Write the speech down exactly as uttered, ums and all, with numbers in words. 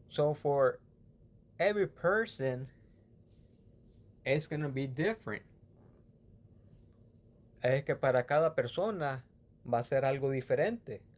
So for every person, it's going to be different. Es que para cada persona va a ser algo diferente.